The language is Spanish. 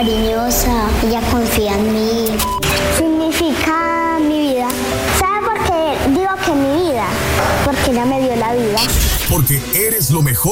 cariñosa, ella confía en mí. Significa mi vida. ¿Sabe por qué digo que mi vida? Porque ella me dio la vida. Porque eres lo mejor.